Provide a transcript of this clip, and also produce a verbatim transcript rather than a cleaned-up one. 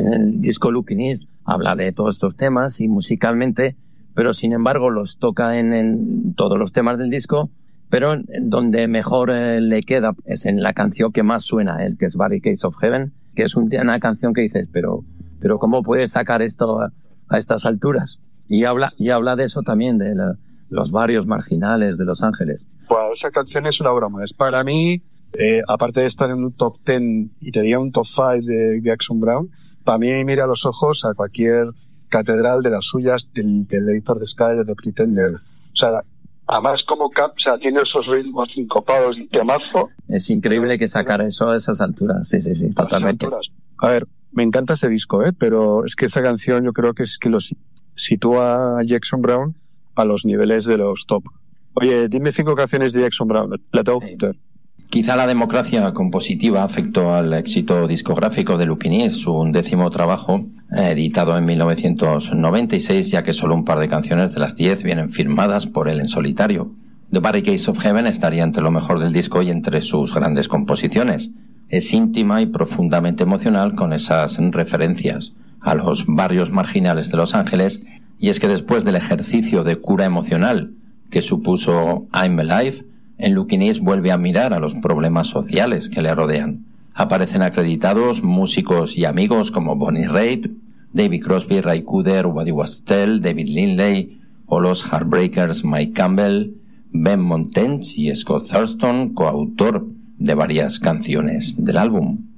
el disco Looking East habla de todos estos temas y musicalmente, pero sin embargo los toca en, en todos los temas del disco, pero donde mejor eh, le queda es en la canción que más suena a él, que es Barricades of Heaven, que es un, una canción que dices, pero, pero ¿cómo puedes sacar esto a, a estas alturas? Y habla, y habla de eso también, de la, los barrios marginales de Los Ángeles. Wow, esa canción es una broma. Es para mí, eh, aparte de estar en un top ten y tenía un top five de Jackson Browne, para mí mira a los ojos a cualquier catedral de las suyas, del, del Laser of the Sky, de The Pretender. O sea, además como Cap, o sea, tiene esos ritmos sincopados y temazo. Es increíble que sacara eso a esas alturas. Sí, sí, sí, totalmente. A ver, me encanta ese disco, ¿eh? Pero es que esa canción yo creo que es que los sitúa a Jackson Browne a los niveles de los top. Oye, dime cinco canciones de Jackson Browne. La tengo que sí. Quizá la democracia compositiva afectó al éxito discográfico de Looking East, su undécimo trabajo, editado en mil novecientos noventa y seis, ya que solo un par de canciones de las diez vienen firmadas por él en solitario. The Barricades of Heaven estaría entre lo mejor del disco y entre sus grandes composiciones. Es íntima y profundamente emocional, con esas referencias a los barrios marginales de Los Ángeles, y es que después del ejercicio de cura emocional que supuso I'm Alive, en Looking East vuelve a mirar a los problemas sociales que le rodean. Aparecen acreditados músicos y amigos como Bonnie Raitt, David Crosby, Ray Cooder, Waddy Wachtel, David Lindley, o los Heartbreakers Mike Campbell, Ben Montench y Scott Thurston, coautor de varias canciones del álbum.